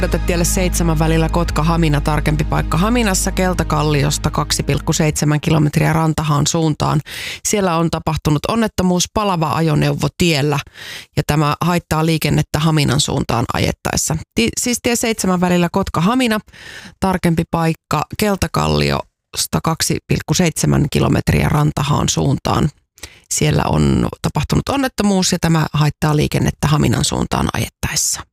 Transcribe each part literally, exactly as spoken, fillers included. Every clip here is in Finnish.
Tielle seitsemän välillä Kotka-Hamina, tarkempi paikka Haminassa Keltakalliosta kaksi pilkku seitsemän kilometriä Rantahaan suuntaan. Siellä on tapahtunut onnettomuus, palava ajoneuvo tiellä ja tämä haittaa liikennettä Haminan suuntaan ajettaessa. Ti- siis tie seitsemän välillä Kotka-Hamina, tarkempi paikka Keltakalliosta kaksi pilkku seitsemän kilometriä Rantahaan suuntaan. Siellä on tapahtunut onnettomuus ja tämä haittaa liikennettä Haminan suuntaan ajettaessa.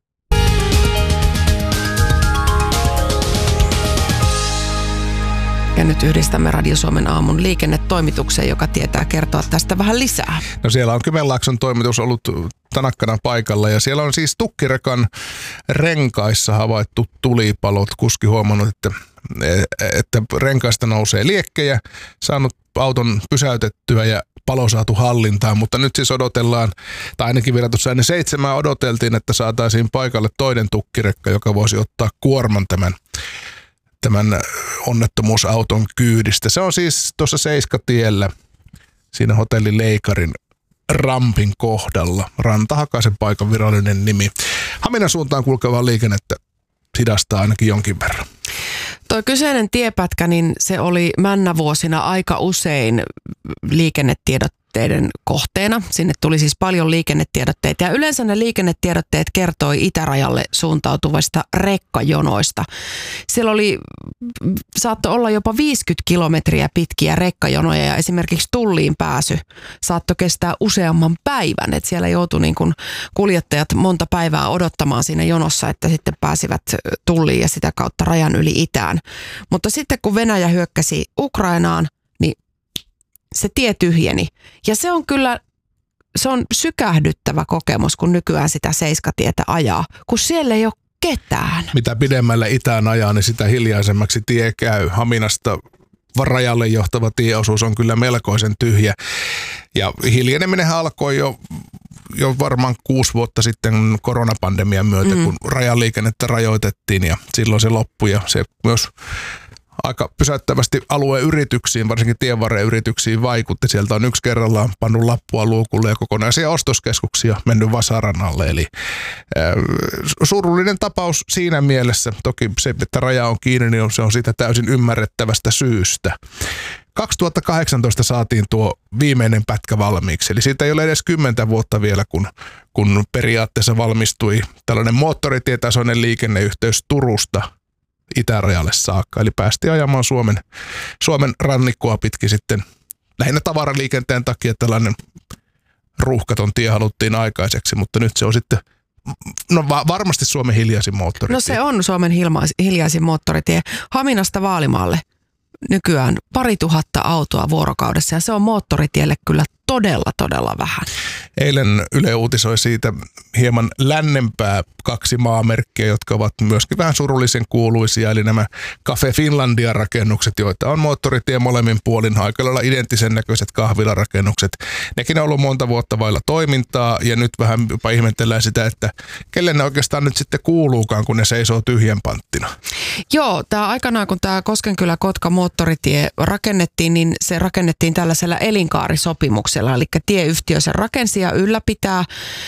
Ja nyt yhdistämme Radio Suomen aamun liikennetoimitukseen, joka tietää kertoa tästä vähän lisää. No siellä on Kymenlaakson toimitus ollut tanakkana paikalla ja siellä on siis tukkirekan renkaissa havaittu tulipalot. Kuski huomannut, että, että renkaista nousee liekkejä, saanut auton pysäytettyä ja palo saatu hallintaan, mutta nyt siis odotellaan, tai ainakin vielä tuossa ennen seitsemää odoteltiin, että saataisiin paikalle toinen tukkirekka, joka voisi ottaa kuorman tämän tämän onnettomuusauton kyydistä. Se on siis tuossa Seiskatiellä, siinä hotelli Leikarin rampin kohdalla. Rantahakaisen paikan virallinen nimi. Haminan suuntaan kulkevaa liikennettä hidastaa ainakin jonkin verran. Tuo kyseinen tiepätkä, niin se oli männävuosina aika usein liikennetiedotteiden kohteena. Sinne tuli siis paljon liikennetiedotteita ja yleensä ne liikennetiedotteet kertoi itärajalle suuntautuvista rekkajonoista. Siellä oli, saattoi olla jopa viisikymmentä kilometriä pitkiä rekkajonoja ja esimerkiksi tulliin pääsy saattoi kestää useamman päivän. Et siellä joutui niin kun kuljettajat monta päivää odottamaan siinä jonossa, että sitten pääsivät tulliin ja sitä kautta rajan yli itään. Mutta sitten kun Venäjä hyökkäsi Ukrainaan, niin se tie tyhjeni. Ja se on kyllä, se on sykähdyttävä kokemus, kun nykyään sitä Seiskatietä ajaa, kun siellä ei ole ketään. Mitä pidemmällä itään ajaa, niin sitä hiljaisemmaksi tie käy. Haminasta rajalle johtava tieosuus on kyllä melkoisen tyhjä. Ja hiljeneminen alkoi jo, jo varmaan kuusi vuotta sitten koronapandemian myötä, mm. kun rajaliikennettä rajoitettiin ja silloin se loppui. Ja se myös aika pysäyttävästi alueen yrityksiin, varsinkin tienvarren yrityksiin vaikutti. Sieltä on yksi kerrallaan pannut lappua luukulle ja kokonaisia ostoskeskuksia mennyt vasaran alle. Eli äh, surullinen tapaus siinä mielessä. Toki se, että raja on kiinni, niin se on siitä täysin ymmärrettävästä syystä. kaksituhattakahdeksantoista saatiin tuo viimeinen pätkä valmiiksi, eli siitä ei ole edes kymmentä vuotta vielä, kun, kun periaatteessa valmistui tällainen moottoritietasoinen liikenneyhteys Turusta itärajalle saakka. Eli päästiin ajamaan Suomen, Suomen rannikkoa pitkin sitten lähinnä tavaraliikenteen takia tällainen ruuhkaton tie haluttiin aikaiseksi, mutta nyt se on sitten no va- varmasti Suomen hiljaisin moottoritie. No se on Suomen hilma- hiljaisin moottoritie Haminasta Vaalimaalle. Nykyään pari tuhatta autoa vuorokaudessa ja se on moottoritielle kyllä todella, todella vähän. Eilen Yle uutisoi siitä hieman lännempää kaksi maamerkkiä, jotka ovat myöskin vähän surullisen kuuluisia, eli nämä Cafe Finlandia-rakennukset, joita on moottoritie molemmin puolin, aika lailla identtisen näköiset kahvilarakennukset. Nekin on ollut monta vuotta vailla toimintaa ja nyt vähän jopa ihmetellään sitä, että kelle ne oikeastaan nyt sitten kuuluukaan, kun ne seisoo tyhjän panttina. Joo, tämä aikanaan kun tämä Koskenkylä-Kotka moottoritie rakennettiin, niin se rakennettiin tällaisella elinkaarisopimuksella, eli tieyhtiö sen rakensi ja ylläpitää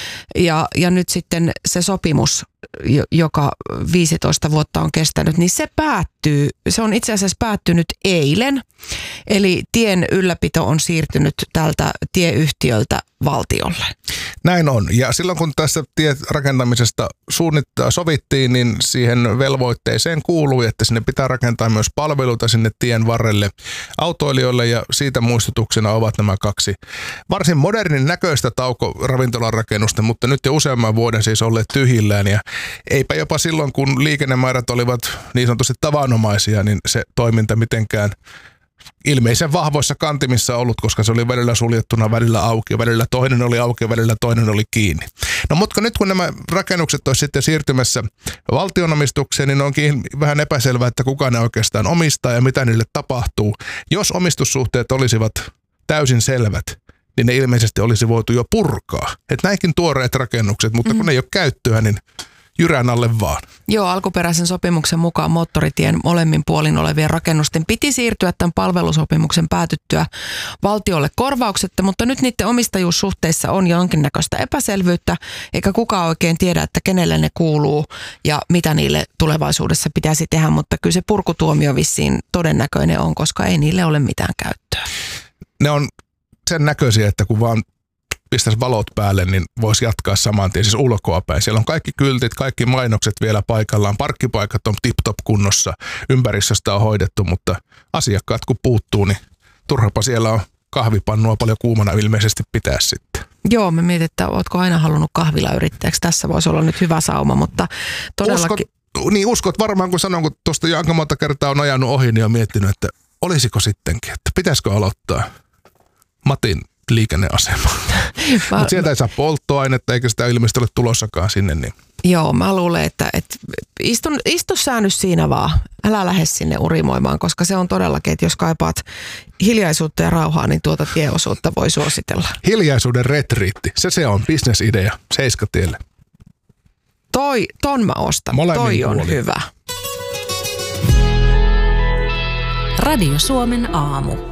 ja, ja nyt sitten se sopimus, joka viisitoista vuotta on kestänyt, niin se päättyy, se on itse asiassa päättynyt eilen, eli tien ylläpito on siirtynyt tältä tieyhtiöltä valtiolle. Näin on. Ja silloin kun tässä tierakentamisesta suunnittaa, sovittiin, niin siihen velvoitteeseen kuului, että sinne pitää rakentaa myös palveluita sinne tien varrelle autoilijoille ja siitä muistutuksena ovat nämä kaksi varsin modernin näköistä taukoravintolarakennusta, mutta nyt jo useamman vuoden siis olleet tyhjillään ja eipä jopa silloin kun liikennemäärät olivat niin sanotusti tavanomaisia, niin se toiminta mitenkään ilmeisen vahvoissa kantimissa ollut, koska se oli välillä suljettuna, välillä auki, välillä toinen oli auki ja välillä toinen oli kiinni. No mutta nyt kun nämä rakennukset olisi sitten siirtymässä valtionomistukseen, niin onkin vähän epäselvää, että kuka ne oikeastaan omistaa ja mitä niille tapahtuu. Jos omistussuhteet olisivat täysin selvät, niin ne ilmeisesti olisi voitu jo purkaa. Että näinkin tuoreet rakennukset, mutta kun mm. ne ei ole käyttöä, niin jyrän alle vaan. Joo, alkuperäisen sopimuksen mukaan moottoritien molemmin puolin olevien rakennusten piti siirtyä tämän palvelusopimuksen päätyttyä valtiolle korvauksetta, mutta nyt niiden omistajuussuhteissa on jonkinnäköistä epäselvyyttä, eikä kukaan oikein tiedä, että kenelle ne kuuluu ja mitä niille tulevaisuudessa pitäisi tehdä, mutta kyllä se purkutuomio vissiin todennäköinen on, koska ei niille ole mitään käyttöä. Ne on sen näköisiä, että kun vaan pistäisi valot päälle, niin voisi jatkaa saman tien, siis ulkoapäin. Siellä on kaikki kyltit, kaikki mainokset vielä paikallaan, parkkipaikat on tip-top kunnossa, ympäristöstä on hoidettu, mutta asiakkaat kun puuttuu, niin turhapa siellä on kahvipannua paljon kuumana ilmeisesti pitää sitten. Joo, me mietin, että ootko aina halunnut kahvilayrittäjäksi. Tässä voisi olla nyt hyvä sauma, mutta todellakin... Uskot, niin uskot varmaan, kun sanon, kun tuosta jo aika monta kertaa on ajanut ohi, niin on miettinyt, että olisiko sittenkin, että pitäisikö aloittaa Matin liikenneasema. Mutta sieltä ei saa polttoainetta, eikä sitä ilmeisesti ole tulossakaan sinne. Niin. Joo, mä luulen, että, että istun, istu säännös siinä vaan. Älä lähde sinne urimoimaan, koska se on todellakin, että jos kaipaat hiljaisuutta ja rauhaa, niin tuota tieosuutta voi suositella. Hiljaisuuden retriitti, se se on bisnesidea Seiskatielle. Toi, ton mä ostan, Molemmin toi on puolin. hyvä. Radio Suomen aamu.